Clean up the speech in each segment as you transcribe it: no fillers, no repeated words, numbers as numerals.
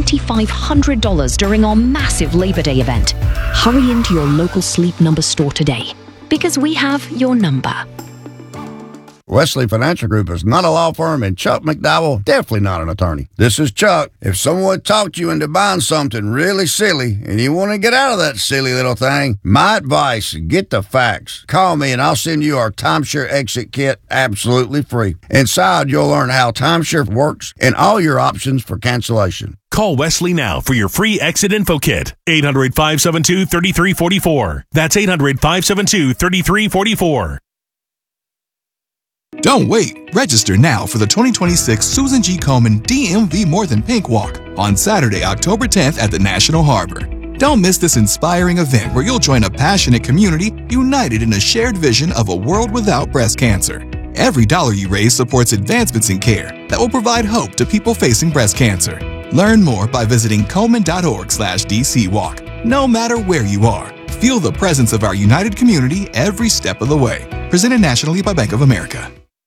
$2,500 during our massive Labor Day event. Hurry into your local Sleep Number store today, because we have your number. Wesley Financial Group is not a law firm, and Chuck McDowell definitely not an attorney. This is Chuck. If someone talked you into buying something really silly and you want to get out of that silly little thing, my advice, get the facts. Call me and I'll send you our timeshare exit kit absolutely free. Inside, you'll learn how timeshare works and all your options for cancellation. Call Wesley now for your free exit info kit. 800-572-3344. That's 800-572-3344. Don't wait. Register now for the 2026 Susan G. Komen DMV More Than Pink Walk on Saturday, October 10th at the National Harbor. Don't miss this inspiring event where you'll join a passionate community united in a shared vision of a world without breast cancer. Every dollar you raise supports advancements in care that will provide hope to people facing breast cancer. Learn more by visiting Komen.org/DCWalk. No matter where you are, feel the presence of our united community every step of the way. Presented nationally by Bank of America.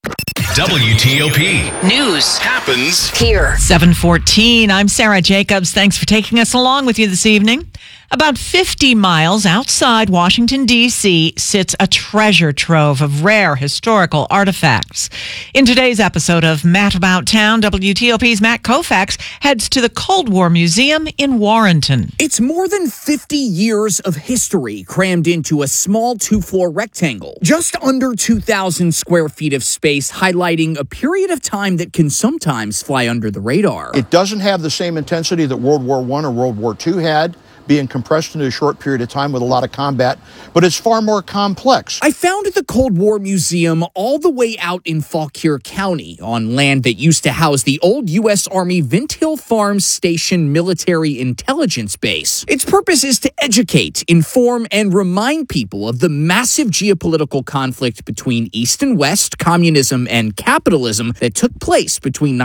WTOP. News Happens here. 7:14. I'm Sarah Jacobs. Thanks for taking us along with you this evening. About 50 miles outside Washington, D.C. sits a treasure trove of rare historical artifacts. In today's episode of Matt About Town, WTOP's Matt Koufax heads to the Cold War Museum in Warrenton. It's more than 50 years of history crammed into a small 2-floor rectangle. Just under 2,000 square feet of space, highlighting a period of time that can sometimes fly under the radar. It doesn't have the same intensity that World War I or World War II had, being compressed into a short period of time with a lot of combat, but it's far more complex. I found the Cold War Museum all the way out in Fauquier County on land that used to house the old U.S. Army Vint Hill Farms Station Military Intelligence Base. Its purpose is to educate, inform, and remind people of the massive geopolitical conflict between East and West, communism and capitalism that took place between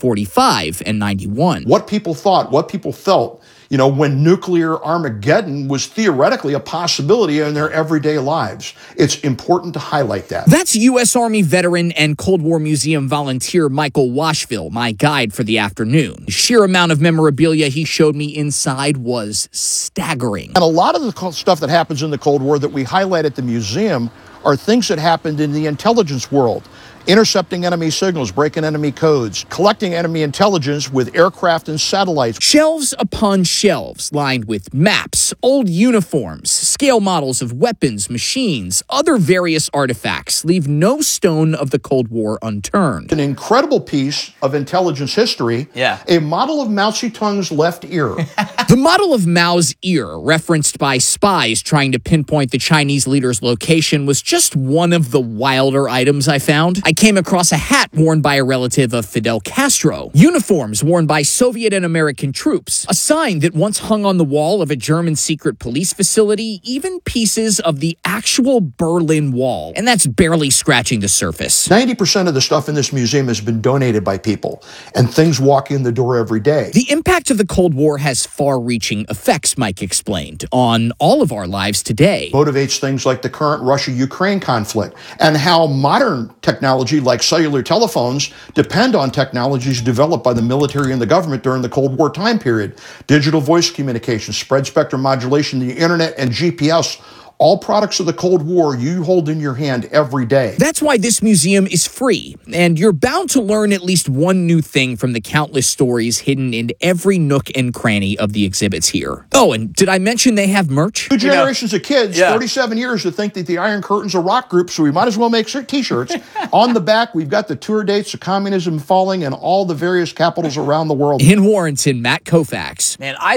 1945 and 91. What people thought, what people felt, when nuclear Armageddon was theoretically a possibility in their everyday lives. It's important to highlight that. That's U.S. Army veteran and Cold War Museum volunteer Michael Washville, my guide for the afternoon. The sheer amount of memorabilia he showed me inside was staggering. And a lot of the stuff that happens in the Cold War that we highlight at the museum are things that happened in the intelligence world. Intercepting enemy signals, breaking enemy codes, collecting enemy intelligence with aircraft and satellites. Shelves upon shelves lined with maps, old uniforms, scale models of weapons, machines, other various artifacts leave no stone of the Cold War unturned. An incredible piece of intelligence history, a model of Mao Zedong's left ear. The model of Mao's ear, referenced by spies trying to pinpoint the Chinese leader's location, was just one of the wilder items I found. I came across a hat worn by a relative of Fidel Castro, uniforms worn by Soviet and American troops, a sign that once hung on the wall of a German secret police facility, even pieces of the actual Berlin Wall. And that's barely scratching the surface. 90% of the stuff in this museum has been donated by people, and things walk in the door every day. The impact of the Cold War has far-reaching effects, Mike explained, on all of our lives today. Motivates things like the current Russia-Ukraine conflict, and how modern technology like cellular telephones depend on technologies developed by the military and the government during the Cold War time period. Digital voice communication, spread spectrum modulation, the internet, and GPS, all products of the Cold War you hold in your hand every day. That's why this museum is free, and you're bound to learn at least one new thing from the countless stories hidden in every nook and cranny of the exhibits here. Oh, and did I mention they have merch? Two generations of kids, 37 years to think that the Iron Curtain's a rock group, so we might as well make t-shirts. On the back, we've got the tour dates of communism falling and all the various capitals around the world. In Warrenton, Matt Koufax. Man, I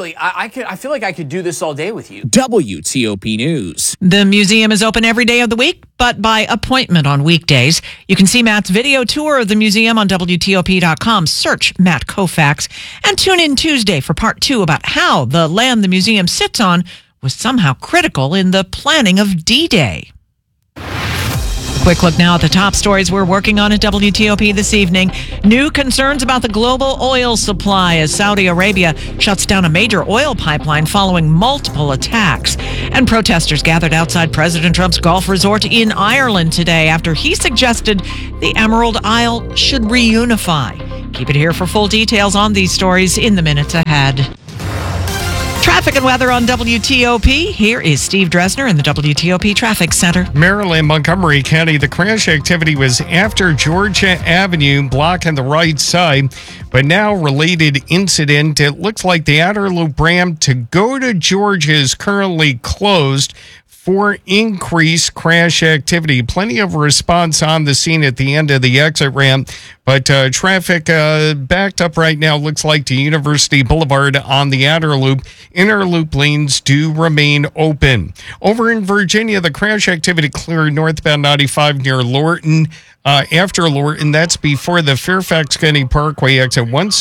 feel like I could do this all day with you. WTOP News. The museum is open every day of the week, but by appointment on weekdays. You can see Matt's video tour of the museum on WTOP.com. Search Matt Koufax and tune in Tuesday for part 2 about how the land the museum sits on was somehow critical in the planning of D-Day. Quick look now at the top stories we're working on at WTOP this evening. New concerns about the global oil supply as Saudi Arabia shuts down a major oil pipeline following multiple attacks. And protesters gathered outside President Trump's golf resort in Ireland today after he suggested the Emerald Isle should reunify. Keep it here for full details on these stories in the minutes ahead. Traffic and weather on WTOP. Here is Steve Dresner in the WTOP Traffic Center. Maryland, Montgomery County, the crash activity was after Georgia Avenue, blocking the right side. But now, related incident, it looks like the outer loop ramp to go to Georgia is currently closed for increased crash activity. Plenty of response on the scene at the end of the exit ramp, but traffic backed up right now. Looks like to University Boulevard on the outer loop. Inner loop lanes do remain open. Over in Virginia, the crash activity cleared northbound 95 near Lorton. After Lorton, that's before the Fairfax County Parkway exit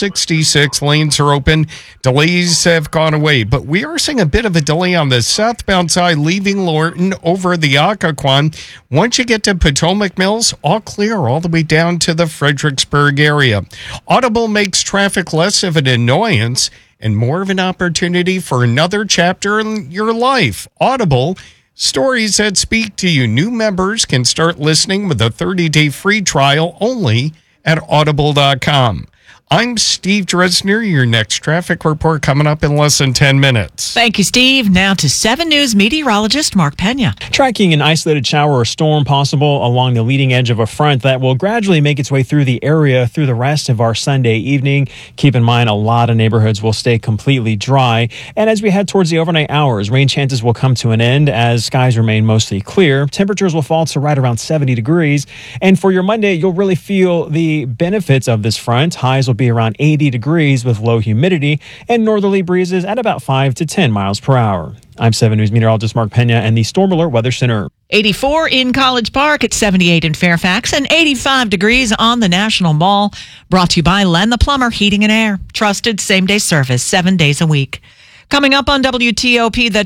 166. Lanes are open. Delays have gone away, but we are seeing a bit of a delay on the southbound side leaving Lorton over the Occoquan. Once you get to Potomac Mills, all clear all the way down to the Fredericksburg area. Audible makes traffic less of an annoyance and more of an opportunity for another chapter in your life. Audible, stories that speak to you. New members can start listening with a 30-day free trial only at audible.com. I'm Steve Dresner. Your next traffic report coming up in less than 10 minutes. Thank you, Steve. Now to 7 News meteorologist Mark Pena. Tracking an isolated shower or storm possible along the leading edge of a front that will gradually make its way through the area through the rest of our Sunday evening. Keep in mind, a lot of neighborhoods will stay completely dry. And as we head towards the overnight hours, rain chances will come to an end as skies remain mostly clear. Temperatures will fall to right around 70 degrees. And for your Monday, you'll really feel the benefits of this front. Highs will be around 80 degrees with low humidity and northerly breezes at about 5 to 10 miles per hour. I'm 7 News meteorologist Mark Pena and the Storm Alert Weather Center. 84 in College Park, at 78 in Fairfax, and 85 degrees on the National Mall. Brought to you by Len the Plumber Heating and Air. Trusted same-day service 7 days a week. Coming up on WTOP, the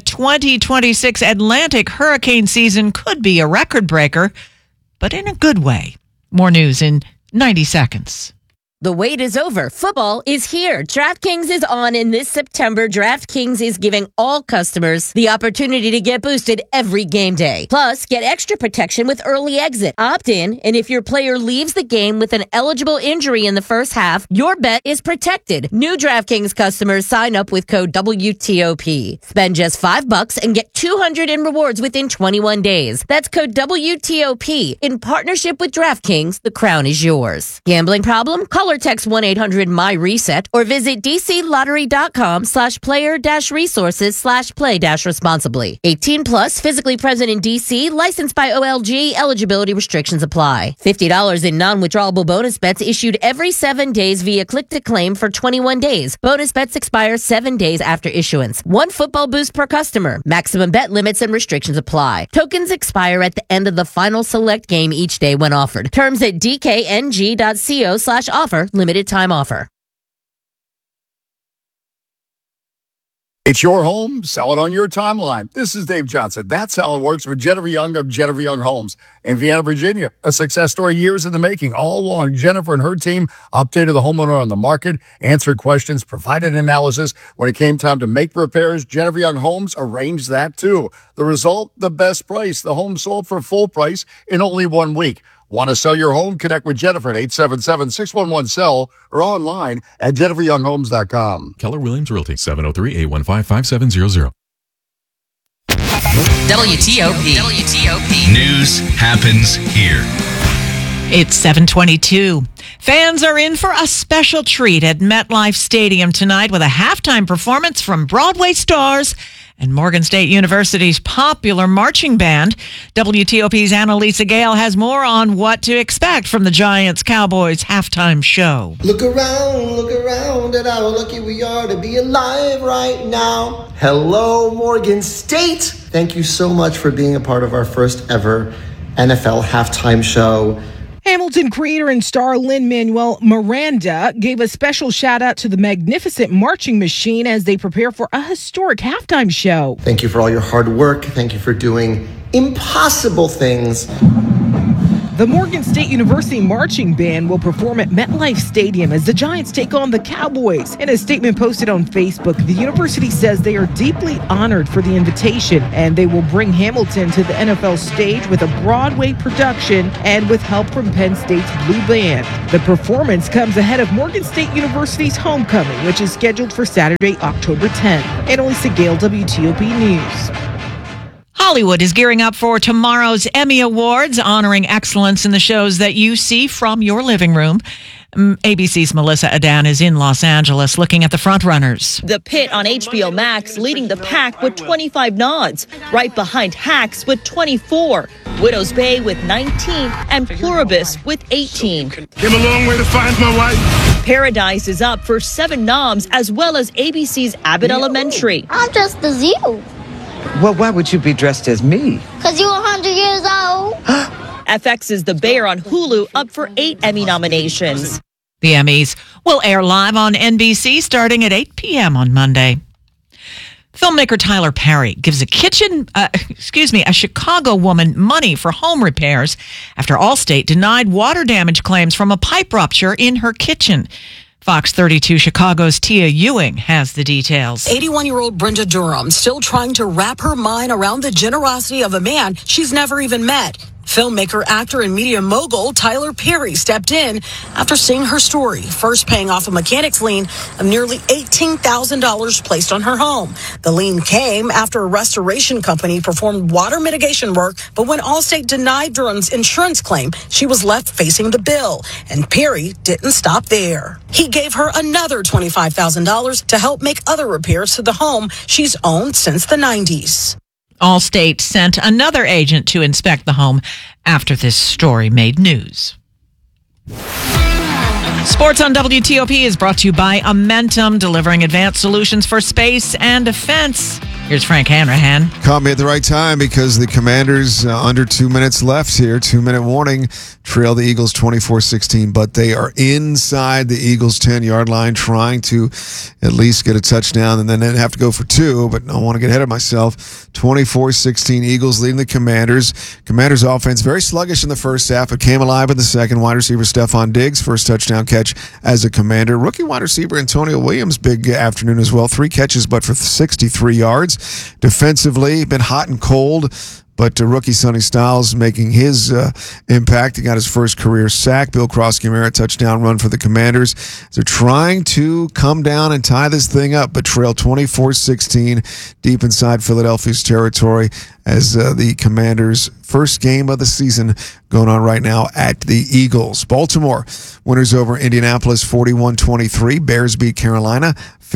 2026 Atlantic hurricane season could be a record breaker, but in a good way. More news in 90 seconds. The wait is over. Football is here. DraftKings is on, and this September, DraftKings is giving all customers the opportunity to get boosted every game day. Plus, get extra protection with early exit. Opt in, and if your player leaves the game with an eligible injury in the first half, your bet is protected. New DraftKings customers sign up with code WTOP. Spend just $5 and get $200 in rewards within 21 days. That's code WTOP. In partnership with DraftKings, the crown is yours. Gambling problem? Call or text 1-800-MY-RESET or visit dclottery.com/player-resources/play-responsibly. 18 plus, physically present in DC, licensed by OLG, eligibility restrictions apply. $50 in non-withdrawable bonus bets issued every 7 days via click to claim for 21 days. Bonus bets expire 7 days after issuance. 1 football boost per customer. Maximum bet limits and restrictions apply. Tokens expire at the end of the final select game each day when offered. Terms at dkng.co/offer. Limited time offer. It's your home, sell it on your timeline. This is Dave Johnson. That's how it works with Jennifer Young of Jennifer Young Homes in Vienna, Virginia. A success story years in the making. All along, Jennifer and her team updated the homeowner on the market, answered questions, provided analysis. When it came time to make repairs, Jennifer Young Homes arranged that too. The result, the best price. The home sold for full price in only 1 week. Want to sell your home? Connect with Jennifer at 877-611-SELL or online at jenniferyounghomes.com. Keller Williams Realty, 703-815-5700. WTOP. News happens here. It's 7:22. Fans are in for a special treat at MetLife Stadium tonight with a halftime performance from Broadway stars and Morgan State University's popular marching band. WTOP's Annalisa Gale has more on what to expect from the Giants-Cowboys halftime show. Look around at how lucky we are to be alive right now. Hello, Morgan State. Thank you so much for being a part of our first ever NFL halftime show. Hamilton creator and star Lin-Manuel Miranda gave a special shout out to the Magnificent Marching Machine as they prepare for a historic halftime show. Thank you for all your hard work. Thank you for doing impossible things. The Morgan State University Marching Band will perform at MetLife Stadium as the Giants take on the Cowboys. In a statement posted on Facebook, the university says they are deeply honored for the invitation, and they will bring Hamilton to the NFL stage with a Broadway production and with help from Penn State's Blue Band. The performance comes ahead of Morgan State University's homecoming, which is scheduled for Saturday, October 10th. Annalisa Gale, WTOP News. Hollywood is gearing up for tomorrow's Emmy Awards, honoring excellence in the shows that you see from your living room. ABC's Melissa Adan is in Los Angeles looking at the frontrunners. The Pit on HBO Max leading the pack with 25 nods, right behind Hacks with 24, Widow's Bay with 19, and Pluribus with 18. Came a long way to find my wife. Paradise is up for 7 noms, as well as ABC's Abbott Elementary. I'm just as you. Well, why would you be dressed as me? Because you're 100 years old. FX's The Bear on Hulu up for 8 Emmy nominations. The Emmys will air live on NBC starting at 8 p.m. on Monday. Filmmaker Tyler Perry gives a Chicago woman money for home repairs after Allstate denied water damage claims from a pipe rupture in her kitchen. Fox 32 Chicago's Tia Ewing has the details. 81-year-old Brenda Durham still trying to wrap her mind around the generosity of a man she's never even met. Filmmaker, actor, and media mogul Tyler Perry stepped in after seeing her story, first paying off a mechanic's lien of nearly $18,000 placed on her home. The lien came after a restoration company performed water mitigation work, but when Allstate denied Durham's insurance claim, she was left facing the bill. And Perry didn't stop there. He gave her another $25,000 to help make other repairs to the home she's owned since the 90s. Allstate sent another agent to inspect the home after this story made news. Sports on WTOP is brought to you by Amentum, delivering advanced solutions for space and defense. Here's Frank Hanrahan. Caught me at the right time because the Commanders, under 2 minutes left here, 2-minute warning, trail the Eagles 24-16, but they are inside the Eagles' 10-yard line trying to at least get a touchdown, and then they'd have to go for 2, but I don't want to get ahead of myself. 24-16, Eagles leading the Commanders. Commanders' offense very sluggish in the first half, but came alive in the second. Wide receiver Stephon Diggs, first touchdown catch as a Commander. Rookie wide receiver Antonio Williams, big afternoon as well. 3 catches, but for 63 yards. Defensively, been hot and cold, but rookie Sonny Styles making his impact. He got his first career sack. Bill Cross-Gamera touchdown run for the Commanders. They're trying to come down and tie this thing up, but trail 24-16 deep inside Philadelphia's territory as the Commanders' first game of the season going on right now at the Eagles. Baltimore winners over Indianapolis 41-23. Bears beat Carolina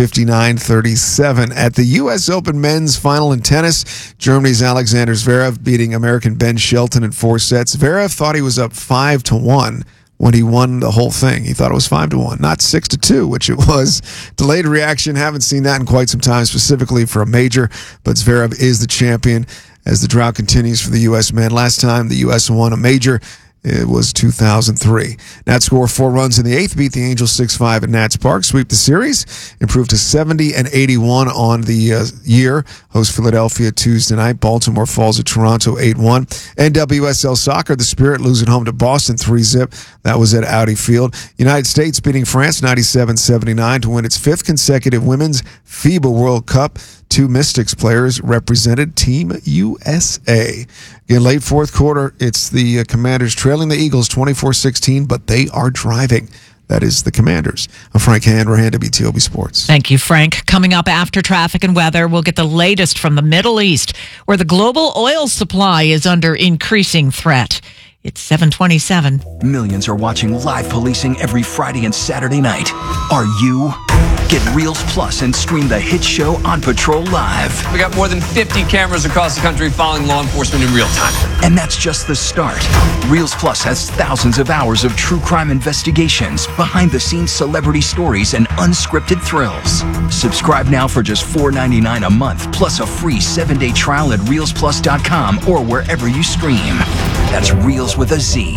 59-37. At the U.S. Open men's final in tennis, Germany's Alexander Zverev beating American Ben Shelton in 4 sets. Zverev thought he was up 5-1 when he won the whole thing. He thought it was 5-1, not 6-2, which it was. Delayed reaction. Haven't seen that in quite some time, specifically for a major, but Zverev is the champion as the drought continues for the U.S. men. Last time the U.S. won a major, it was 2003. Nats score 4 runs in the 8th, beat the Angels 6-5 at Nats Park, sweep the series, improve to 70-81 on the year. Host Philadelphia Tuesday night. Baltimore falls at Toronto 8-1. NWSL Soccer, the Spirit lose at home to Boston 3-0. That was at Audi Field. United States beating France 97-79 to win its 5th consecutive Women's FIBA World Cup. 2 Mystics players represented Team USA. Again, late fourth quarter, it's the Commanders trailing the Eagles 24-16, but they are driving. That is the Commanders. I'm Frank Hanrahan, WTOP Sports. Thank you, Frank. Coming up after traffic and weather, we'll get the latest from the Middle East, where the global oil supply is under increasing threat. It's 7:27. Millions are watching live policing every Friday and Saturday night. Are you? Get Reels Plus and stream the hit show On Patrol Live. We got more than 50 cameras across the country following law enforcement in real time. And that's just the start. Reels Plus has thousands of hours of true crime investigations, behind-the-scenes celebrity stories, and unscripted thrills. Subscribe now for just $4.99 a month, plus a free 7-day trial at ReelsPlus.com or wherever you stream. That's Reels with a Z.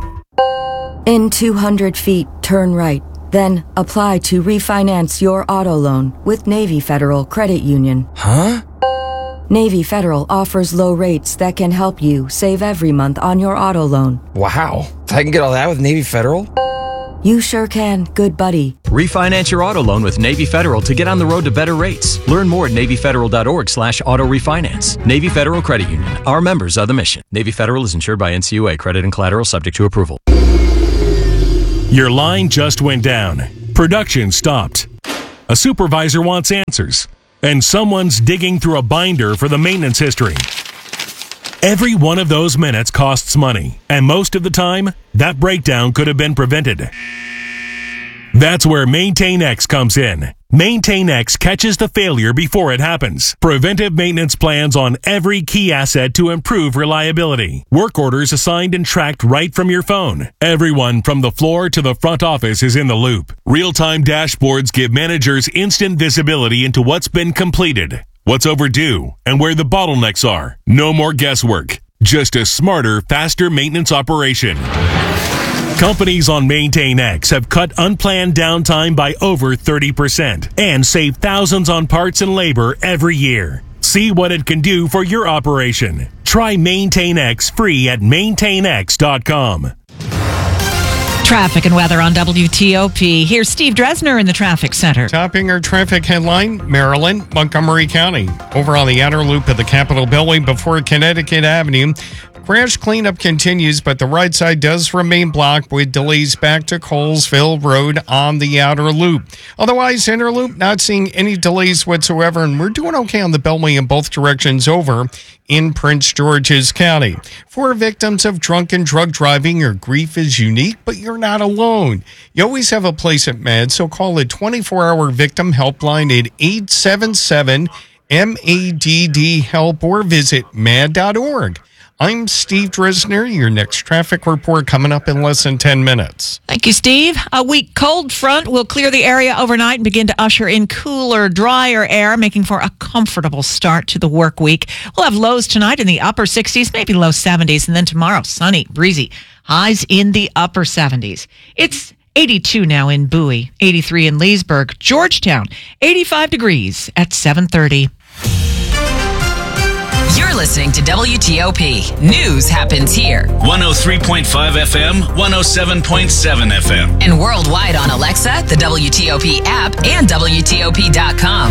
In 200 feet, turn right. Then apply to refinance your auto loan with Navy Federal Credit Union. Huh? Navy Federal offers low rates that can help you save every month on your auto loan. Wow. I can get all that with Navy Federal? You sure can, good buddy. Refinance your auto loan with Navy Federal to get on the road to better rates. Learn more at NavyFederal.org/auto refinance. Navy Federal Credit Union. Our members are the mission. Navy Federal is insured by NCUA. Credit and collateral subject to approval. Your line just went down. Production stopped. A supervisor wants answers. And someone's digging through a binder for the maintenance history. Every one of those minutes costs money, and most of the time, that breakdown could have been prevented. That's where MaintainX comes in. MaintainX catches the failure before it happens. Preventive maintenance plans on every key asset to improve reliability. Work orders assigned and tracked right from your phone. Everyone from the floor to the front office is in the loop. Real-time dashboards give managers instant visibility into what's been completed, what's overdue, and where the bottlenecks are. No more guesswork. Just a smarter, faster maintenance operation. Companies on MaintainX have cut unplanned downtime by over 30% and save thousands on parts and labor every year. See what it can do for your operation. Try MaintainX free at maintainx.com. Traffic and weather on WTOP. Here's Steve Dresner in the traffic center. Topping our traffic headline, Maryland, Montgomery County. Over on the outer loop of the Capitol building before Connecticut Avenue. Crash cleanup continues, but the right side does remain blocked with delays back to Colesville Road on the outer loop. Otherwise, inner loop, not seeing any delays whatsoever, and we're doing okay on the Beltway in both directions over in Prince George's County. For victims of drunken drug driving, your grief is unique, but you're not alone. You always have a place at MADD, so call the 24-hour victim helpline at 877-MADD-HELP or visit MADD.org. I'm Steve Dresner. Your next traffic report coming up in less than 10 minutes. Thank you, Steve. A weak cold front will clear the area overnight and begin to usher in cooler, drier air, making for a comfortable start to the work week. We'll have lows tonight in the upper 60s, maybe low 70s, and then tomorrow, sunny, breezy, highs in the upper 70s. It's 82 now in Bowie, 83 in Leesburg, Georgetown, 85 degrees at 7:30. You're listening to WTOP. News happens here. 103.5 FM, 107.7 FM. And worldwide on Alexa, the WTOP app, and WTOP.com.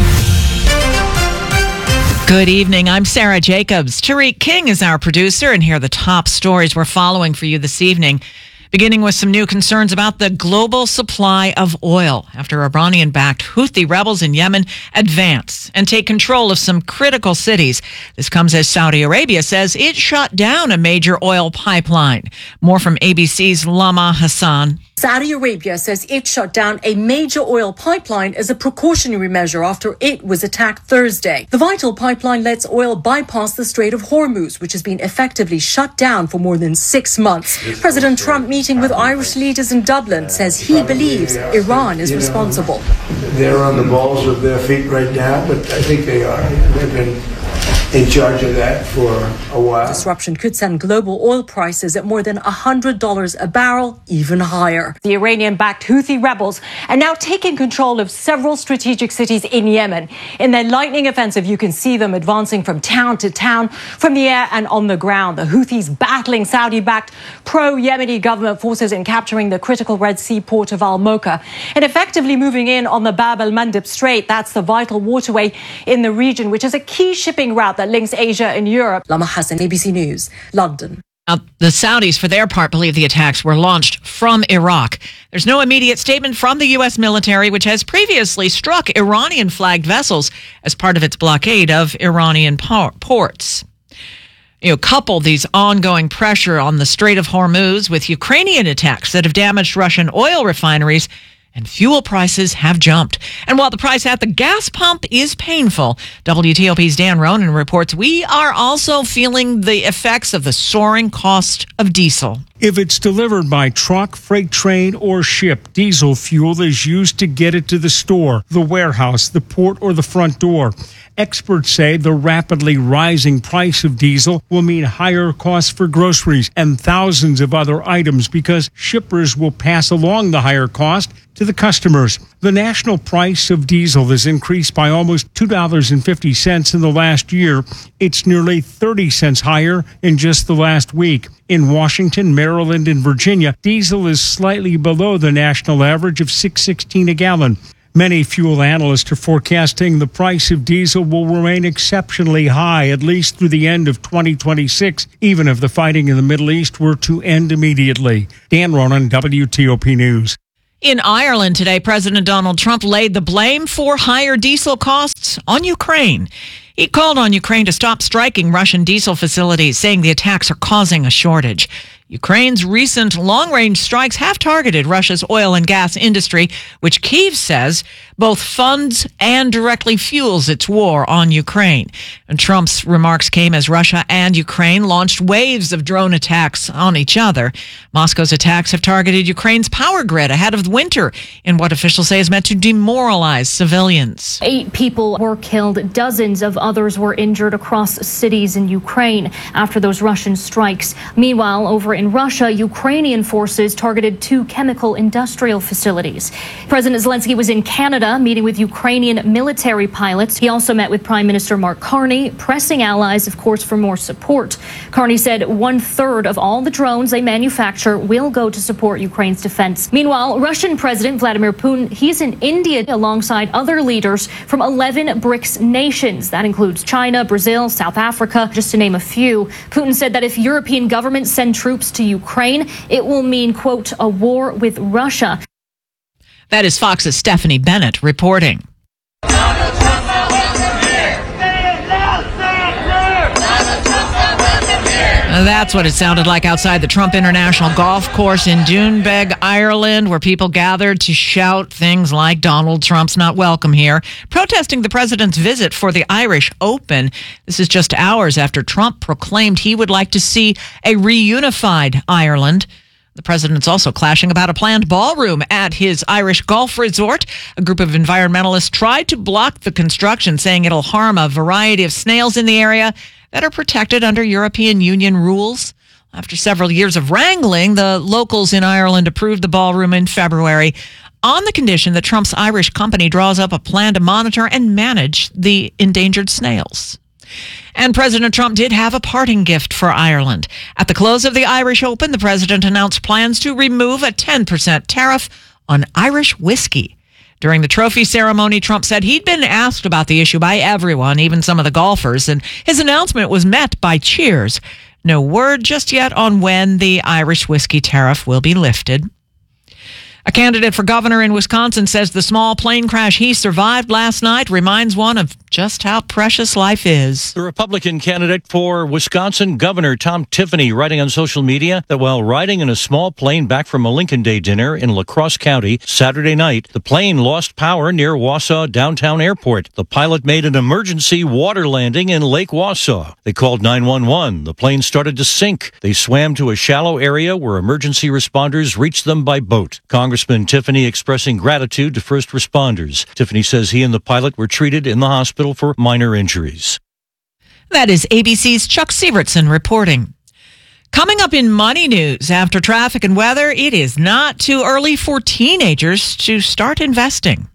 Good evening. I'm Sarah Jacobs. Tariq King is our producer, and here are the top stories we're following for you this evening. Beginning with some new concerns about the global supply of oil after Iranian-backed Houthi rebels in Yemen advance and take control of some critical cities. This comes as Saudi Arabia says it shut down a major oil pipeline. More from ABC's Lama Hassan. Saudi Arabia says it shut down a major oil pipeline as a precautionary measure after it was attacked Thursday. The vital pipeline lets oil bypass the Strait of Hormuz, which has been effectively shut down for more than 6 months. President Trump, meeting with Irish leaders in Dublin, says he believes Iran is responsible. They're on the balls of their feet right now, but I think they are. They've been in charge of that for a while. Disruption could send global oil prices at more than $100 a barrel, even higher. The Iranian-backed Houthi rebels are now taking control of several strategic cities in Yemen. In their lightning offensive, you can see them advancing from town to town, from the air and on the ground. The Houthis battling Saudi-backed pro-Yemeni government forces in capturing the critical Red Sea port of Al-Mocha and effectively moving in on the Bab el-Mandeb Strait. That's the vital waterway in the region, which is a key shipping route that links Asia and Europe. Lama Hassan, ABC News, London. The Saudis, for their part, believe the attacks were launched from Iraq. There's no immediate statement from the U.S. military, which has previously struck Iranian-flagged vessels as part of its blockade of Iranian ports. Couple these ongoing pressure on the Strait of Hormuz with Ukrainian attacks that have damaged Russian oil refineries, and fuel prices have jumped. And while the price at the gas pump is painful, WTOP's Dan Ronan reports we are also feeling the effects of the soaring cost of diesel. If it's delivered by truck, freight train, or ship, diesel fuel is used to get it to the store, the warehouse, the port, or the front door. Experts say the rapidly rising price of diesel will mean higher costs for groceries and thousands of other items because shippers will pass along the higher cost to the customers. The national price of diesel has increased by almost $2.50 in the last year. It's nearly 30 cents higher in just the last week. In Washington, Maryland, and Virginia, diesel is slightly below the national average of $6.16 a gallon. Many fuel analysts are forecasting the price of diesel will remain exceptionally high, at least through the end of 2026, even if the fighting in the Middle East were to end immediately. Dan Ronan, WTOP News. In Ireland today, President Donald Trump laid the blame for higher diesel costs on Ukraine. He called on Ukraine to stop striking Russian diesel facilities, saying the attacks are causing a shortage. Ukraine's recent long-range strikes have targeted Russia's oil and gas industry, which Kyiv says both funds and directly fuels its war on Ukraine. And Trump's remarks came as Russia and Ukraine launched waves of drone attacks on each other. Moscow's attacks have targeted Ukraine's power grid ahead of the winter in what officials say is meant to demoralize civilians. 8 people were killed. Dozens of others were injured across cities in Ukraine after those Russian strikes. Meanwhile, over in Russia, Ukrainian forces targeted 2 chemical industrial facilities. President Zelensky was in Canada meeting with Ukrainian military pilots. He also met with Prime Minister Mark Carney, pressing allies, of course, for more support. Carney said 1/3 of all the drones they manufacture will go to support Ukraine's defense. Meanwhile, Russian President Vladimir Putin, he's in India alongside other leaders from 11 BRICS nations. That includes China, Brazil, South Africa, just to name a few. Putin said that if European governments send troops to Ukraine, it will mean, quote, a war with Russia. That is Fox's Stephanie Bennett reporting. That's what it sounded like outside the Trump International Golf Course in Doonbeg, Ireland, where people gathered to shout things like Donald Trump's not welcome here, protesting the president's visit for the Irish Open. This is just hours after Trump proclaimed he would like to see a reunified Ireland. The president's also clashing about a planned ballroom at his Irish golf resort. A group of environmentalists tried to block the construction, saying it'll harm a variety of snails in the area that are protected under European Union rules. After several years of wrangling, the locals in Ireland approved the ballroom in February on the condition that Trump's Irish company draws up a plan to monitor and manage the endangered snails. And President Trump did have a parting gift for Ireland. At the close of the Irish Open, the president announced plans to remove a 10% tariff on Irish whiskey. During the trophy ceremony, Trump said he'd been asked about the issue by everyone, even some of the golfers, and his announcement was met by cheers. No word just yet on when the Irish whiskey tariff will be lifted. A candidate for governor in Wisconsin says the small plane crash he survived last night reminds one of just how precious life is. The Republican candidate for Wisconsin Governor Tom Tiffany writing on social media that while riding in a small plane back from a Lincoln Day dinner in La Crosse County Saturday night, the plane lost power near Wausau Downtown Airport. The pilot made an emergency water landing in Lake Wausau. They called 911. The plane started to sink. They swam to a shallow area where emergency responders reached them by boat. Congressman Tiffany expressing gratitude to first responders. Tiffany says he and the pilot were treated in the hospital for minor injuries. That is ABC's Chuck Sievertson reporting. Coming up in Money News, after traffic and weather, it is not too early for teenagers to start investing.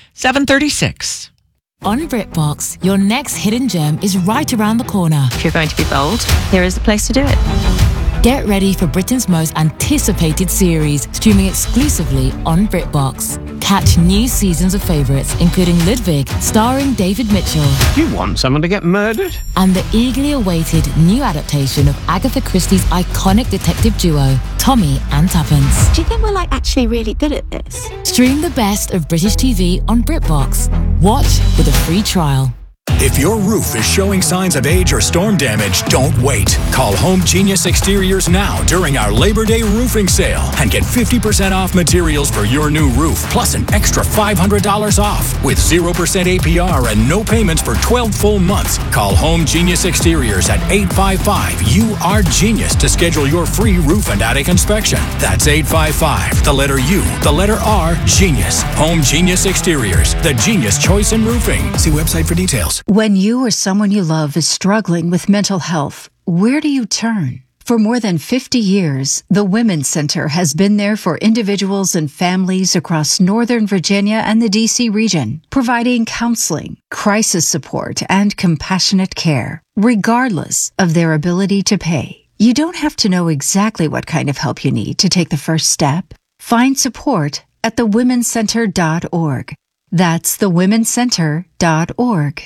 7:36. On BritBox, your next hidden gem is right around the corner. If you're going to be bold, here is the place to do it. Get ready for Britain's most anticipated series, streaming exclusively on BritBox. Catch new seasons of favourites, including Ludwig, starring David Mitchell. You want someone to get murdered? And the eagerly awaited new adaptation of Agatha Christie's iconic detective duo, Tommy and Tuppence. Do you think we're actually really good at this? Stream the best of British TV on BritBox. Watch with a free trial. If your roof is showing signs of age or storm damage, don't wait. Call Home Genius Exteriors now during our Labor Day roofing sale and get 50% off materials for your new roof, plus an extra $500 off with 0% APR and no payments for 12 full months. Call Home Genius Exteriors at 855-U-R-GENIUS to schedule your free roof and attic inspection. That's 855, the letter U, the letter R, Genius. Home Genius Exteriors, the genius choice in roofing. See website for details. When you or someone you love is struggling with mental health, where do you turn? For more than 50 years, the Women's Center has been there for individuals and families across Northern Virginia and the D.C. region, providing counseling, crisis support, and compassionate care, regardless of their ability to pay. You don't have to know exactly what kind of help you need to take the first step. Find support at thewomenscenter.org. That's thewomenscenter.org.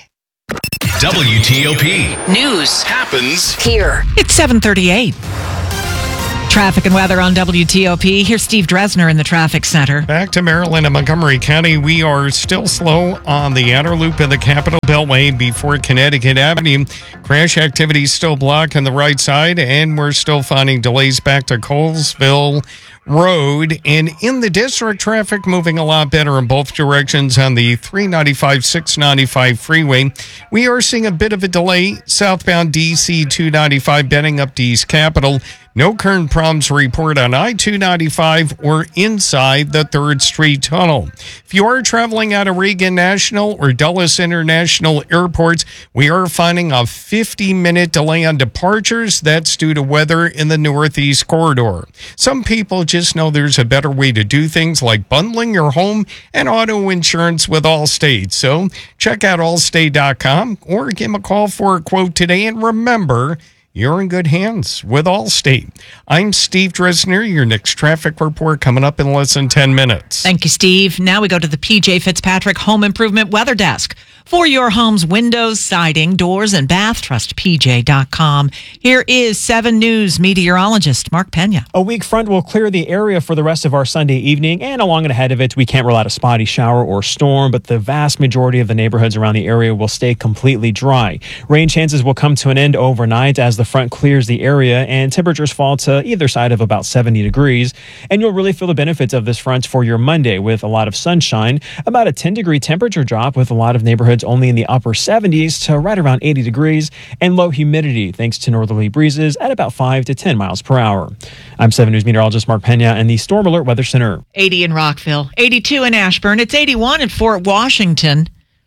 WTOP. News happens here. It's 7:38. Traffic and weather on WTOP. Here's Steve Dresner in the traffic center. Back to Maryland and Montgomery County. We are still slow on the outer loop of the Capitol Beltway before Connecticut Avenue. Crash activity still blocking the right side, and we're still finding delays back to Colesville Road. And in the district, traffic moving a lot better in both directions on the 395, 695 freeway. We are seeing a bit of a delay southbound DC 295 bending up to East Capitol. No current problems report on I-295 or inside the 3rd Street Tunnel. If you are traveling out of Reagan National or Dulles International Airports, we are finding a 50-minute delay on departures. That's due to weather in the Northeast Corridor. Some people just know there's a better way to do things, like bundling your home and auto insurance with Allstate. So check out allstate.com or give them a call for a quote today. And remember, you're in good hands with Allstate. I'm Steve Dresner. Your next traffic report coming up in less than 10 minutes. Thank you, Steve. Now we go to the PJ Fitzpatrick Home Improvement Weather Desk. For your home's windows, siding, doors, and bath, trust PJ.com. Here is 7 News meteorologist Mark Pena. A weak front will clear the area for the rest of our Sunday evening, and along and ahead of it, we can't rule out a spotty shower or storm, but the vast majority of the neighborhoods around the area will stay completely dry. Rain chances will come to an end overnight as the front clears the area, and temperatures fall to either side of about 70 degrees. And you'll really feel the benefits of this front for your Monday with a lot of sunshine, about a 10-degree temperature drop with a lot of neighborhoods only in the upper 70s to right around 80 degrees, and low humidity thanks to northerly breezes at about 5 to 10 miles per hour. I'm 7 News meteorologist Mark Pena in the Storm Alert Weather Center. 80 in Rockville, 82 in Ashburn, it's 81 in Fort Washington.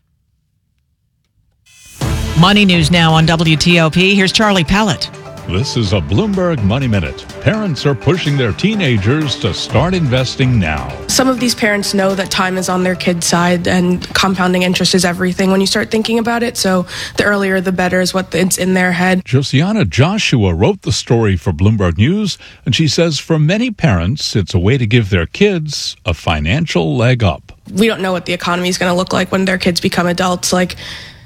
Money news now on WTOP. Here's Charlie Pellet. This is a Bloomberg Money Minute. Parents are pushing their teenagers to start investing now. Some of these parents know that time is on their kids' side and compounding interest is everything when you start thinking about it. So the earlier the better is what it's in their head. Josiana Joshua wrote the story for Bloomberg News, and she says for many parents, it's a way to give their kids a financial leg up. We don't know what the economy is going to look like when their kids become adults. Like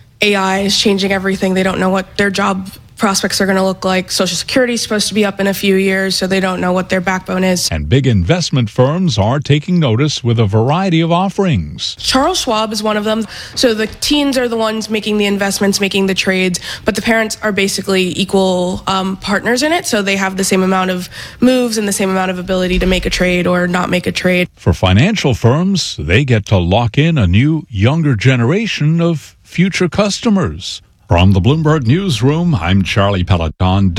AI is changing everything. They don't know what their job prospects are going to look like. Social Security is supposed to be up in a few years, so they don't know what their backbone is. And big investment firms are taking notice with a variety of offerings. Charles Schwab is one of them. So the teens are the ones making the investments, making the trades, but the parents are basically equal partners in it, so they have the same amount of moves and the same amount of ability to make a trade or not make a trade. For financial firms, they get to lock in a new, younger generation of future customers. From the Bloomberg Newsroom, I'm Charlie Pellet on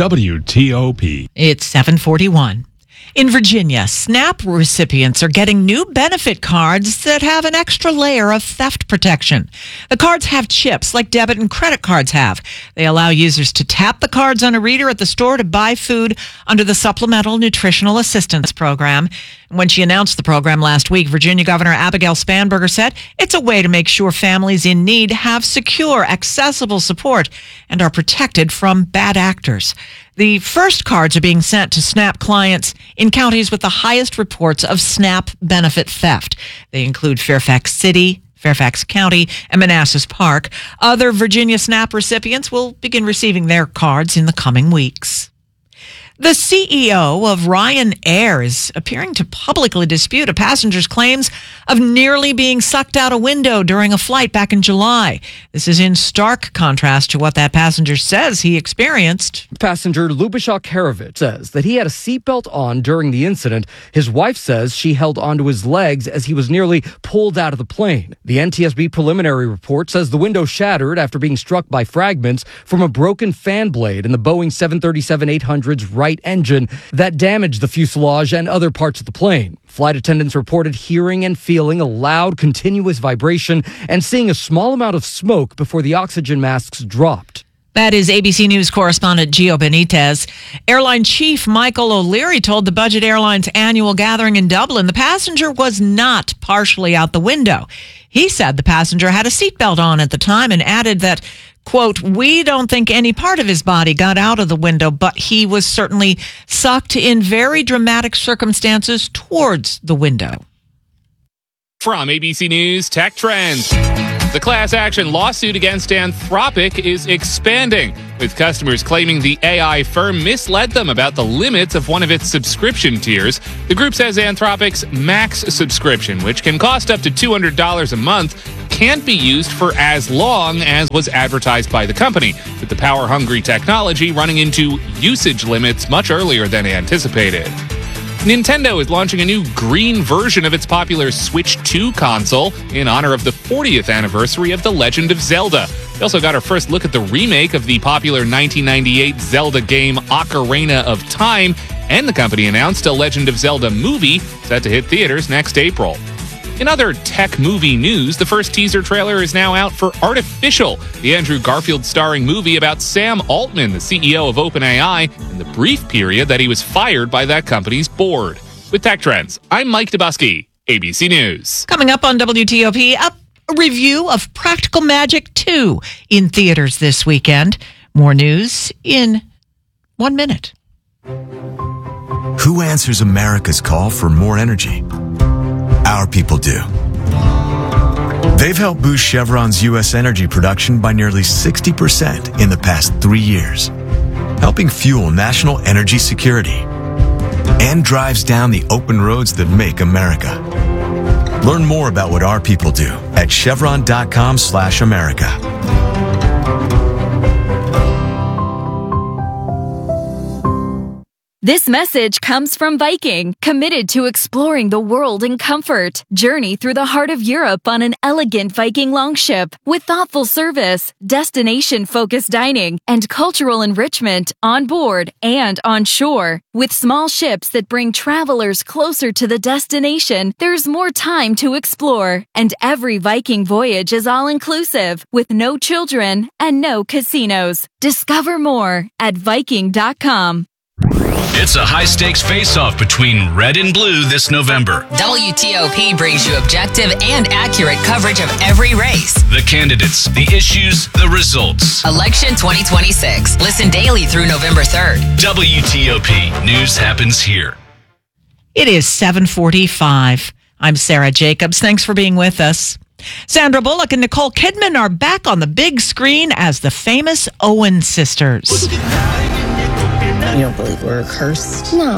WTOP. It's 7:41. In Virginia, SNAP recipients are getting new benefit cards that have an extra layer of theft protection. The cards have chips like debit and credit cards have. They allow users to tap the cards on a reader at the store to buy food under the Supplemental Nutritional Assistance Program. When she announced the program last week, Virginia Governor Abigail Spanberger said it's a way to make sure families in need have secure, accessible support and are protected from bad actors. The first cards are being sent to SNAP clients in counties with the highest reports of SNAP benefit theft. They include Fairfax City, Fairfax County, and Manassas Park. Other Virginia SNAP recipients will begin receiving their cards in the coming weeks. The CEO of Ryanair is appearing to publicly dispute a passenger's claims of nearly being sucked out a window during a flight back in July. This is in stark contrast to what that passenger says he experienced. Passenger Lubashak Karavich says that he had a seatbelt on during the incident. His wife says she held onto his legs as he was nearly pulled out of the plane. The NTSB preliminary report says the window shattered after being struck by fragments from a broken fan blade in the Boeing 737-800's right engine that damaged the fuselage and other parts of the plane. Flight attendants reported hearing and feeling a loud, continuous vibration and seeing a small amount of smoke before the oxygen masks dropped. That is ABC News correspondent Gio Benitez. Airline chief Michael O'Leary told the Budget Airlines annual gathering in Dublin the passenger was not partially out the window. He said the passenger had a seatbelt on at the time and added that, quote, "We don't think any part of his body got out of the window, but he was certainly sucked in very dramatic circumstances towards the window." From ABC News Tech Trends. The class action lawsuit against Anthropic is expanding, with customers claiming the AI firm misled them about the limits of one of its subscription tiers. The group says Anthropic's Max subscription, which can cost up to $200 a month, can't be used for as long as was advertised by the company, with the power-hungry technology running into usage limits much earlier than anticipated. Nintendo is launching a new green version of its popular Switch 2 console in honor of the 40th anniversary of The Legend of Zelda. We also got our first look at the remake of the popular 1998 Zelda game Ocarina of Time, and the company announced a Legend of Zelda movie set to hit theaters next April. In other tech movie news, the first teaser trailer is now out for Artificial, the Andrew Garfield starring movie about Sam Altman, the CEO of OpenAI, and the brief period that he was fired by that company's board. With Tech Trends, I'm Mike Dubusky, ABC News. Coming up on WTOP, a review of Practical Magic 2 in theaters this weekend. More news in 1 minute. Who answers America's call for more energy? Our people do. They've helped boost Chevron's U.S. energy production by nearly 60% in the past 3 years, helping fuel national energy security and drives down the open roads that make America. Learn more about what our people do at chevron.com/America. This message comes from Viking, committed to exploring the world in comfort. Journey through the heart of Europe on an elegant Viking longship with thoughtful service, destination-focused dining, and cultural enrichment on board and on shore. With small ships that bring travelers closer to the destination, there's more time to explore. And every Viking voyage is all-inclusive, with no children and no casinos. Discover more at Viking.com. It's a high-stakes face-off between red and blue this November. WTOP brings you objective and accurate coverage of every race. The candidates, the issues, the results. Election 2026. Listen daily through November 3rd. WTOP. News happens here. It is 7:45. I'm Sarah Jacobs. Thanks for being with us. Sandra Bullock and Nicole Kidman are back on the big screen as the famous Owen sisters. You don't believe we're cursed? No.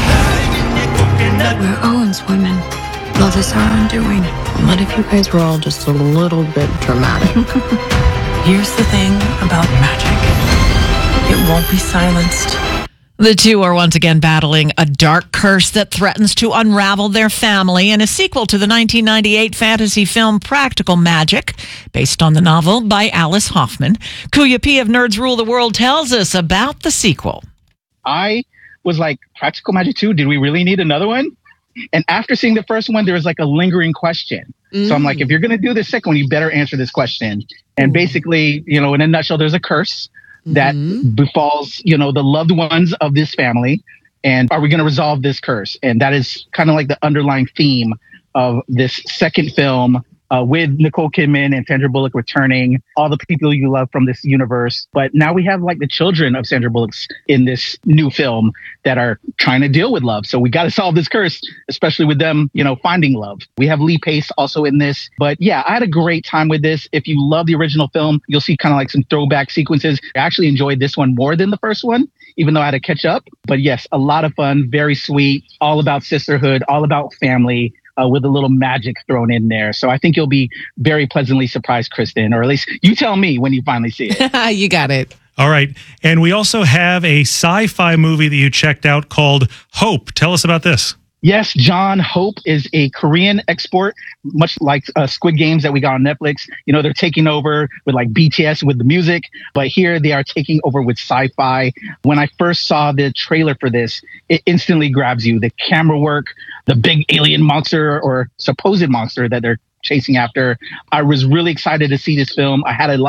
We're Owen's women. Love is our undoing. What if you guys were all just a little bit dramatic? Here's the thing about magic. It won't be silenced. The two are once again battling a dark curse that threatens to unravel their family in a sequel to the 1998 fantasy film Practical Magic, based on the novel by Alice Hoffman. Kuya P of Nerds Rule the World tells us about the sequel. I was like, Practical Magic 2, did we really need another one? And after seeing the first one, there was like a lingering question. So I'm like, if you're going to do the second one, you better answer this question. And basically, in a nutshell, there's a curse that befalls, the loved ones of this family. And are we going to resolve this curse? And that is kind of like the underlying theme of this second film, with Nicole Kidman and Sandra Bullock returning, all the people you love from this universe. But now we have like the children of Sandra Bullock's in this new film that are trying to deal with love. So we got to solve this curse, especially with them, finding love. We have Lee Pace also in this. But yeah, I had a great time with this. If you love the original film, you'll see kind of like some throwback sequences. I actually enjoyed this one more than the first one, even though I had to catch up. But yes, a lot of fun, very sweet, all about sisterhood, all about family. With a little magic thrown in there. So I think you'll be very pleasantly surprised, Kristen, or at least you tell me when you finally see it. You got it. All right. And we also have a sci-fi movie that you checked out called Hope. Tell us about this. Yes, John, Hope is a Korean export, much like Squid Games that we got on Netflix. They're taking over with like BTS with the music, but here they are taking over with sci-fi. When I first saw the trailer for this, it instantly grabs you. The camera work, the big alien monster or supposed monster that they're chasing after. I was really excited to see this film. I had a lot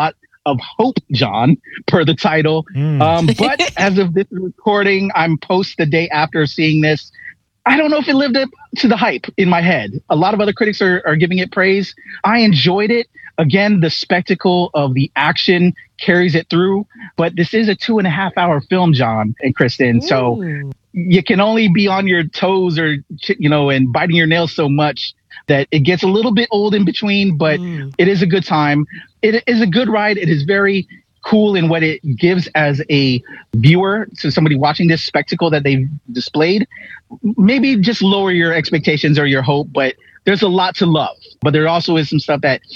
of hope, John, per the title. But as of this recording, I'm post the day after seeing this. I don't know if it lived up to the hype in my head. A lot of other critics are giving it praise. I enjoyed it. Again, the spectacle of the action carries it through. But this is a 2.5-hour film, John and Kristen. So you can only be on your toes or, and biting your nails so much that it gets a little bit old in between, but it is a good time. It is a good ride. It is very cool in what it gives as a viewer to somebody watching this spectacle that they've displayed. Maybe just lower your expectations or your hope, but there's a lot to love. But there also is some stuff that,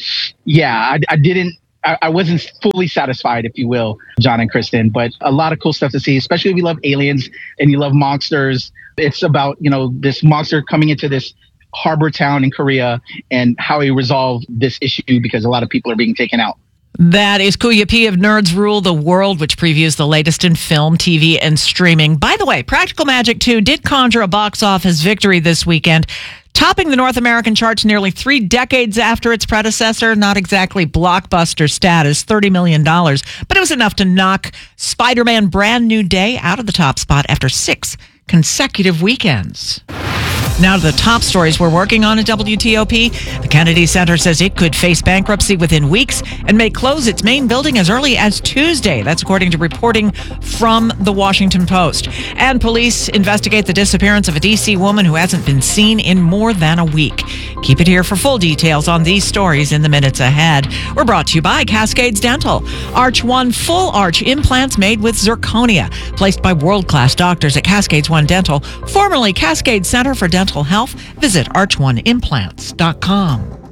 I wasn't fully satisfied, if you will, John and Kristen, but a lot of cool stuff to see, especially if you love aliens and you love monsters. It's about, this monster coming into this harbor town in Korea and how he resolved this issue because a lot of people are being taken out. That is Kuya P of Nerds Rule the World, which previews the latest in film, TV, and streaming. By the way, Practical Magic 2 did conjure a box office victory this weekend, topping the North American charts nearly 3 decades after its predecessor. Not exactly blockbuster status, $30 million, but it was enough to knock Spider-Man Brand New Day out of the top spot after 6 consecutive weekends. Now to the top stories we're working on at WTOP. The Kennedy Center says it could face bankruptcy within weeks and may close its main building as early as Tuesday. That's according to reporting from the Washington Post. And police investigate the disappearance of a D.C. woman who hasn't been seen in more than a week. Keep it here for full details on these stories in the minutes ahead. We're brought to you by Cascades Dental. Arch One full arch implants made with zirconia, placed by world-class doctors at Cascades One Dental, formerly Cascade Center for Dental Health. Visit arch1implants.com.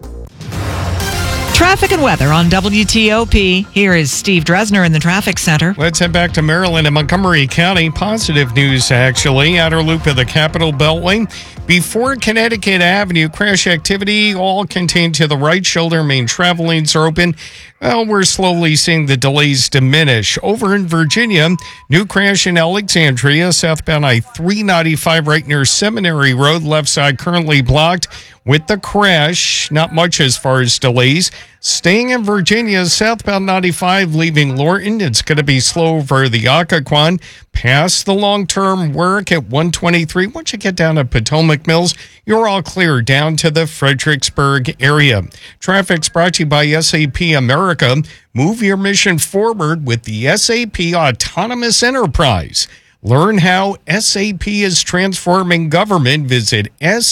Traffic and weather on WTOP. Here is Steve Dresner in the traffic center. Let's head back to Maryland and Montgomery County. Positive news, actually. Outer loop of the Capitol Beltway. Before Connecticut Avenue, crash activity all contained to the right shoulder. Main travel lanes are open. Well, we're slowly seeing the delays diminish. Over in Virginia, new crash in Alexandria, southbound I-395 right near Seminary Road. Left side currently blocked with the crash. Not much as far as delays. Staying in Virginia, southbound 95 leaving Lorton. It's going to be slow over the Occoquan. Past the long-term work at 123. Once you get down to Potomac Mills, you're all clear down to the Fredericksburg area. Traffic's brought to you by SAP America. Move your mission forward with the SAP Autonomous Enterprise. Learn how SAP is transforming government. Visit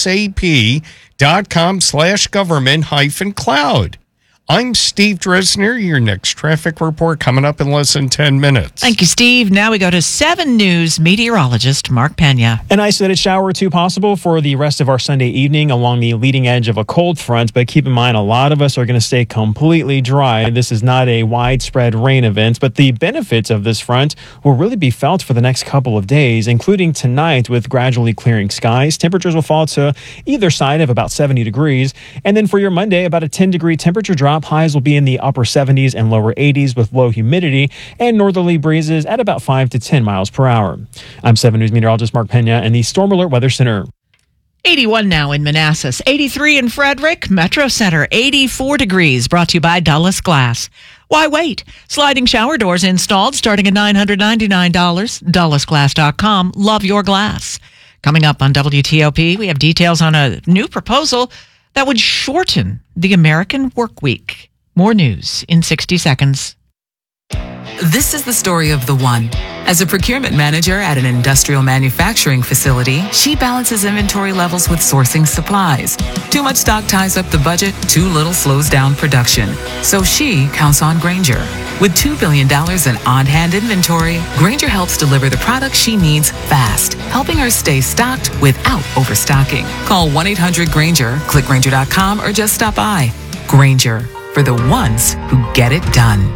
sap.com/government-cloud. I'm Steve Dresner. Your next traffic report coming up in less than 10 minutes. Thank you, Steve. Now we go to 7 News meteorologist Mark Pena. An isolated shower or two possible for the rest of our Sunday evening along the leading edge of a cold front, but keep in mind a lot of us are going to stay completely dry. This is not a widespread rain event, but the benefits of this front will really be felt for the next couple of days, including tonight with gradually clearing skies. Temperatures will fall to either side of about 70 degrees, and then for your Monday, about a 10-degree temperature drop. Highs will be in the upper 70s and lower 80s with low humidity and northerly breezes at about 5 to 10 miles per hour. I'm 7 News meteorologist Mark Pena in the Storm Alert Weather Center. 81 now in Manassas, 83 in Frederick, Metro Center, 84 degrees, brought to you by Dulles Glass. Why wait? Sliding shower doors installed starting at $999. DullesGlass.com. Love your glass. Coming up on WTOP, we have details on a new proposal that would shorten the American work week. More news in 60 seconds. This is the story of the one. As a procurement manager at an industrial manufacturing facility, she balances inventory levels with sourcing supplies. Too much stock ties up the budget, too little slows down production. So she counts on Grainger. With $2 billion in on-hand inventory, Grainger helps deliver the products she needs fast, helping her stay stocked without overstocking. Call 1-800-GRAINGER, click Grainger.com, or just stop by. Grainger, for the ones who get it done.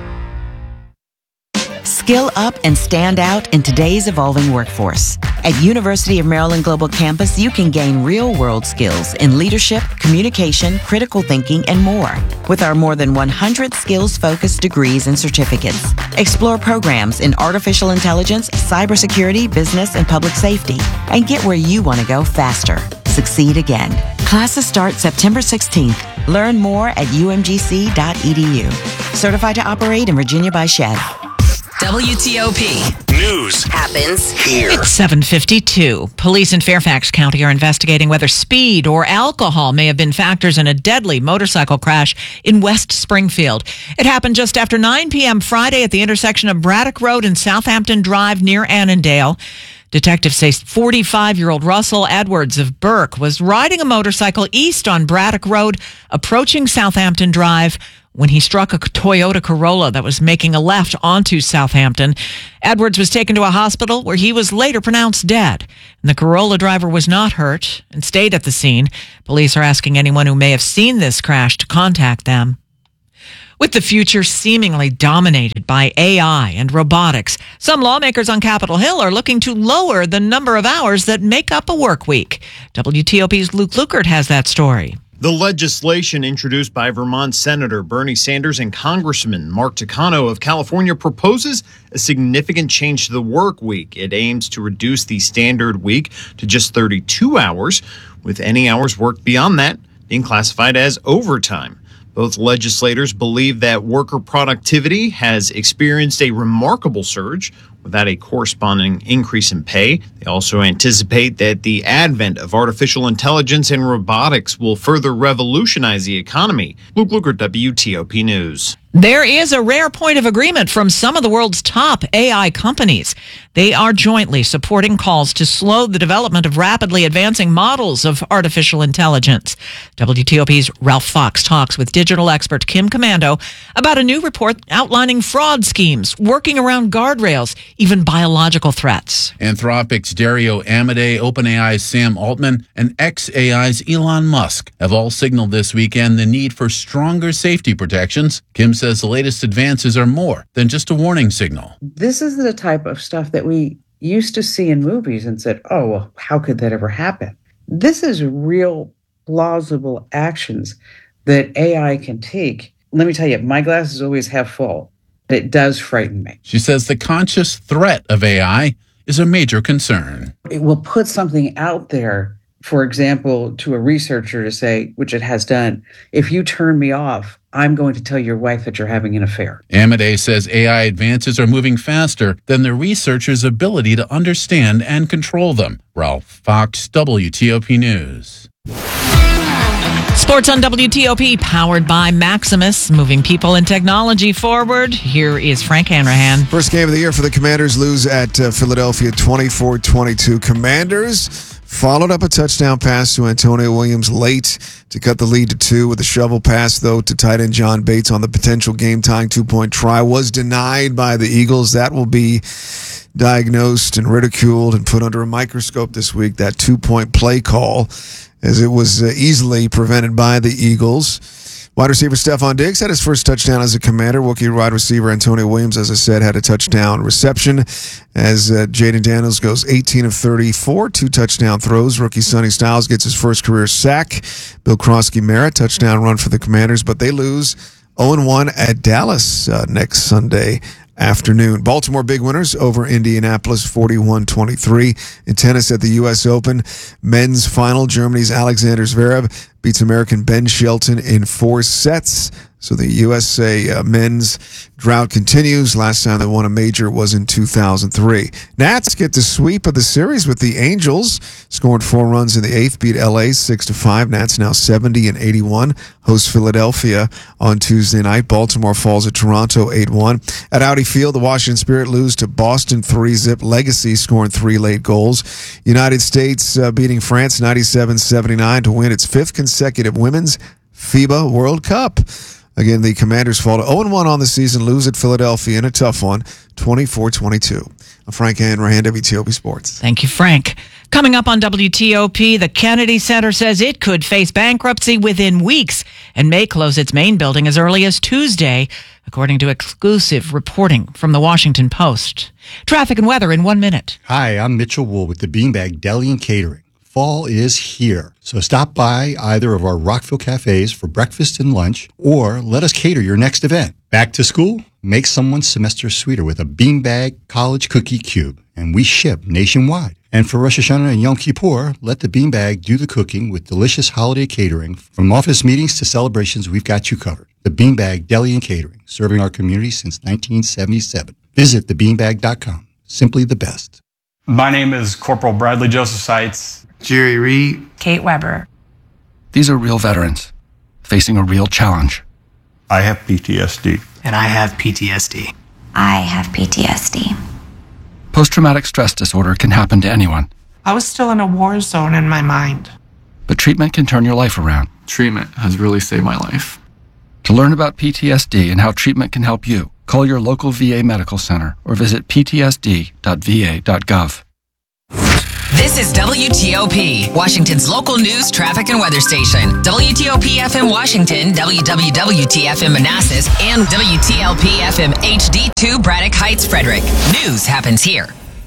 Skill up and stand out in today's evolving workforce. At University of Maryland Global Campus, you can gain real-world skills in leadership, communication, critical thinking, and more. With our more than 100 skills-focused degrees and certificates, explore programs in artificial intelligence, cybersecurity, business, and public safety, and get where you want to go faster. succeed again. Classes start September 16th. Learn more at umgc.edu. Certified to operate in Virginia by SHED. WTOP. News happens here. It's 7:52. Police in Fairfax County are investigating whether speed or alcohol may have been factors in a deadly motorcycle crash in West Springfield. It happened just after 9 p.m. Friday at the intersection of Braddock Road and Southampton Drive near Annandale. Detectives say 45-year-old Russell Edwards of Burke was riding a motorcycle east on Braddock Road, approaching Southampton Drive, when he struck a Toyota Corolla that was making a left onto Southampton. Edwards was taken to a hospital where he was later pronounced dead. And the Corolla driver was not hurt and stayed at the scene. Police are asking anyone who may have seen this crash to contact them. With the future seemingly dominated by AI and robotics, some lawmakers on Capitol Hill are looking to lower the number of hours that make up a work week. WTOP's Luke Lukert has that story. The legislation introduced by Vermont Senator Bernie Sanders and Congressman Mark Takano of California proposes a significant change to the work week. It aims to reduce the standard week to just 32 hours, with any hours worked beyond that being classified as overtime. Both legislators believe that worker productivity has experienced a remarkable surge without a corresponding increase in pay. They also anticipate that the advent of artificial intelligence and robotics will further revolutionize the economy. Luke Lukert, WTOP News. There is a rare point of agreement from some of the world's top AI companies. They are jointly supporting calls to slow the development of rapidly advancing models of artificial intelligence. WTOP's Ralph Fox talks with digital expert Kim Commando about a new report outlining fraud schemes, working around guardrails, even biological threats. Anthropic's Dario Amodei, OpenAI's Sam Altman, and xAI's Elon Musk have all signaled this weekend the need for stronger safety protections. Kim says the latest advances are more than just a warning signal. This is the type of stuff that we used to see in movies and said, oh, well, how could that ever happen? This is real plausible actions that AI can take. Let me tell you, my glass is always half full. It does frighten me. She says the conscious threat of AI is a major concern. It will put something out there, for example, to a researcher to say, which it has done, if you turn me off, I'm going to tell your wife that you're having an affair. Amodei says AI advances are moving faster than the researchers' ability to understand and control them. Ralph Fox, WTOP News. Sports on WTOP, powered by Maximus, moving people and technology forward. Here is Frank Hanrahan. First game of the year for the Commanders, lose at Philadelphia 24-22. Commanders followed up a touchdown pass to Antonio Williams late to cut the lead to 2 with a shovel pass, though, to tight end John Bates on the potential game-tying 2-point try. Was denied by the Eagles. That will be diagnosed and ridiculed and put under a microscope this week, that 2-point play call, as it was easily prevented by the Eagles. Wide receiver Stephon Diggs had his first touchdown as a Commander. Rookie wide receiver Antonio Williams, as I said, had a touchdown reception as Jaden Daniels goes 18 of 34, 2 touchdown throws. Rookie Sonny Styles gets his first career sack. Bill Krosky-Merritt, touchdown run for the Commanders, but they lose 0-1 at Dallas next Sunday afternoon. Baltimore big winners over Indianapolis 41-23. In tennis at the U.S. Open, men's final, Germany's Alexander Zverev beats American Ben Shelton in 4 sets. So the USA men's drought continues. Last time they won a major was in 2003. Nats get the sweep of the series with the Angels. Scored 4 runs in the 8th, beat LA 6-5. Nats now 70-81. Host Philadelphia on Tuesday night. Baltimore falls at Toronto 8-1. At Audi Field, the Washington Spirit lose to Boston 3-zip. Legacy scoring 3 late goals. United States beating France 97-79 to win its 5th consecutive Women's FIBA World Cup. Again, the Commanders fall to 0-1 on the season, lose at Philadelphia in a tough one, 24-22. I'm Frank Hanrahan, WTOP Sports. Thank you, Frank. Coming up on WTOP, the Kennedy Center says it could face bankruptcy within weeks and may close its main building as early as Tuesday, according to exclusive reporting from the Washington Post. Traffic and weather in 1 minute. Hi, I'm Mitchell Wool with the Beanbag Deli and Catering. Fall is here, so stop by either of our Rockville cafes for breakfast and lunch, or let us cater your next event. Back to school? Make someone's semester sweeter with a Beanbag College Cookie Cube. and we ship nationwide. And for Rosh Hashanah and Yom Kippur, let the Beanbag do the cooking with delicious holiday catering. From office meetings to celebrations, we've got you covered. The Beanbag Deli and Catering, serving our community since 1977. Visit thebeanbag.com. Simply the best. My name is Corporal Bradley Joseph Seitz. Jerry Reed. Kate Weber. These are real veterans facing a real challenge. I have PTSD. And I have PTSD. I have PTSD. Post-traumatic stress disorder can happen to anyone. I was still in a war zone in my mind. But treatment can turn your life around. Treatment has really saved my life. To learn about PTSD and how treatment can help you, call your local VA medical center or visit ptsd.va.gov. This is WTOP, Washington's local news, traffic, and weather station. WTOP FM Washington, WWWT FM Manassas, and WTLP FM HD2 Braddock Heights, Frederick. News happens here.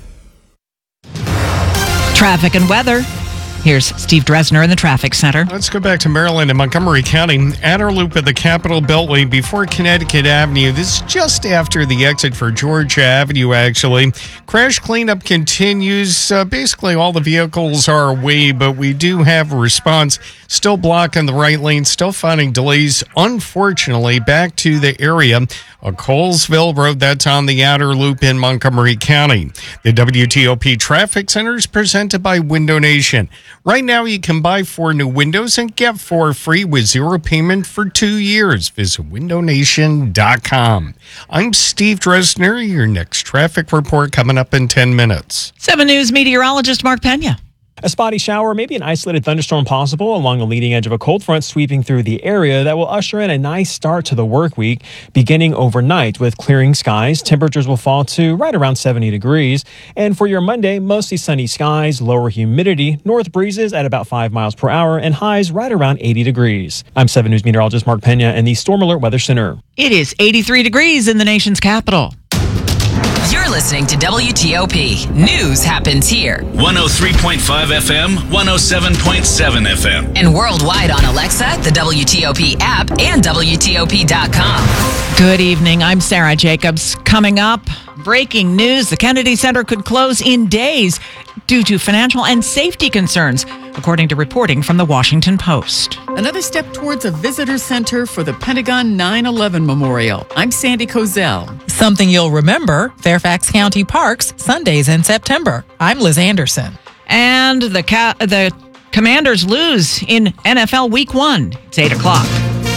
Traffic and weather. Here's Steve Dresner in the traffic center. Let's go back to Maryland and Montgomery County. Outer loop at the Capitol Beltway before Connecticut Avenue. This is just after the exit for Georgia Avenue, actually. Crash cleanup continues. Basically, all the vehicles are away, but we do have a response. Still blocking the right lane, still finding delays, unfortunately, back to the area of Colesville Road. That's on the outer loop in Montgomery County. The WTOP Traffic Center is presented by Window Nation. Right now, you can buy 4 new windows and get 4 free with 0 payment for 2 years. Visit windownation.com. I'm Steve Dresner. Your next traffic report coming up in 10 minutes. 7 News meteorologist Mark Pena. A spotty shower, maybe an isolated thunderstorm possible along the leading edge of a cold front sweeping through the area that will usher in a nice start to the work week, beginning overnight with clearing skies. Temperatures will fall to right around 70 degrees. And for your Monday, mostly sunny skies, lower humidity, north breezes at about 5 miles per hour, and highs right around 80 degrees. I'm 7 News meteorologist Mark Pena in the Storm Alert Weather Center. It is 83 degrees in the nation's capital. You're listening to WTOP. News happens here. 103.5 FM, 107.7 FM. And worldwide on Alexa, the WTOP app, and WTOP.com. Good evening. I'm Sarah Jacobs. Coming up, breaking news. The Kennedy Center could close in days due to financial and safety concerns, according to reporting from the Washington Post. Another step towards a visitor center for the Pentagon 9/11 Memorial. I'm Sandy Kozel. Something you'll remember, Fairfax County Parks, Sundays in September. I'm Liz Anderson. And the Commanders lose in NFL Week 1. It's 8 o'clock.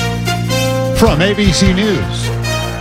From ABC News,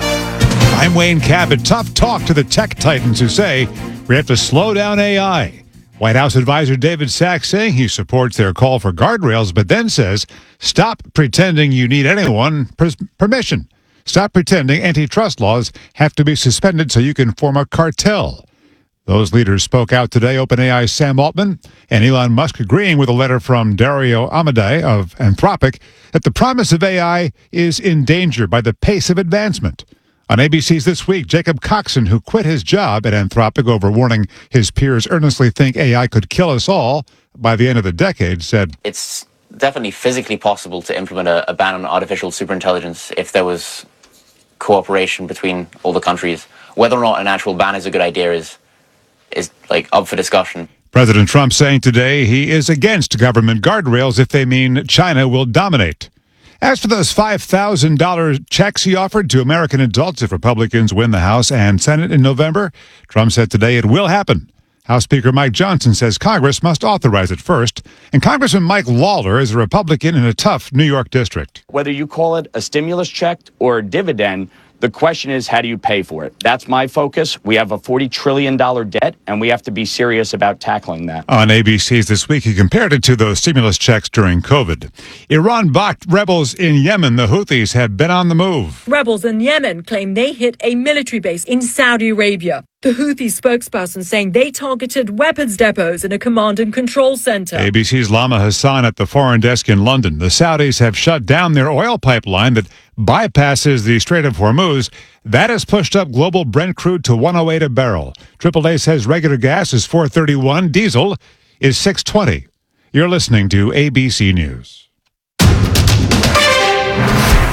I'm Wayne Cabot. Tough talk to the tech titans who say we have to slow down AI. White House advisor David Sachs saying he supports their call for guardrails, but then says, stop pretending you need anyone permission. Stop pretending antitrust laws have to be suspended so you can form a cartel. Those leaders spoke out today, OpenAI's Sam Altman and Elon Musk agreeing with a letter from Dario Amodei of Anthropic that the promise of AI is in danger by the pace of advancement. On ABC's This Week, Jacob Coxon, who quit his job at Anthropic over warning his peers earnestly think AI could kill us all by the end of the decade, said, it's definitely physically possible to implement a ban on artificial superintelligence if there was cooperation between all the countries. Whether or not an actual ban is a good idea is like up for discussion. President Trump saying today he is against government guardrails if they mean China will dominate. As for those $5,000 checks he offered to American adults if Republicans win the House and Senate in November, Trump said today it will happen. House Speaker Mike Johnson says Congress must authorize it first, and Congressman Mike Lawler is a Republican in a tough New York district. Whether you call it a stimulus check or a dividend, the question is, how do you pay for it? That's my focus. We have a $40 trillion debt, and we have to be serious about tackling that. On ABC's This Week, he compared it to those stimulus checks during COVID. Iran-backed rebels in Yemen, the Houthis, have been on the move. Rebels in Yemen claim they hit a military base in Saudi Arabia. The Houthi spokesperson saying they targeted weapons depots in a command and control center. ABC's Lama Hassan at the foreign desk in London. The Saudis have shut down their oil pipeline that bypasses the Strait of Hormuz. That has pushed up global Brent crude to $108 a barrel. AAA says regular gas is $4.31. Diesel is $6.20. You're listening to ABC News.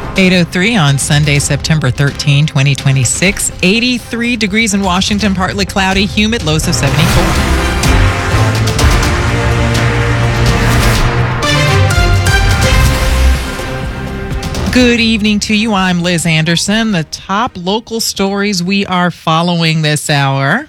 8:03 on Sunday, September 13, 2026. 83 degrees in Washington, partly cloudy, humid, lows of 74. Good evening to you. I'm Liz Anderson. The top local stories we are following this hour.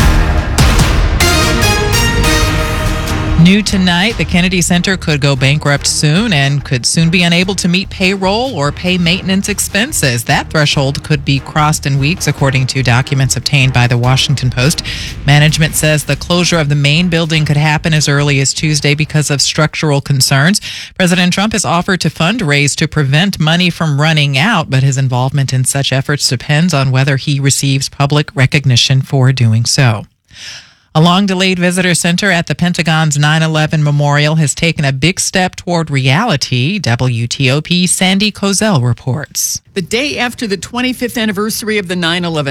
New tonight, the Kennedy Center could go bankrupt soon and could soon be unable to meet payroll or pay maintenance expenses. That threshold could be crossed in weeks, according to documents obtained by the Washington Post. Management says the closure of the main building could happen as early as Tuesday because of structural concerns. President Trump has offered to fundraise to prevent money from running out, but his involvement in such efforts depends on whether he receives public recognition for doing so. A long-delayed visitor center at the Pentagon's 9/11 memorial has taken a big step toward reality. WTOP's Sandy Kozel reports. The day after the 25th anniversary of the 9/11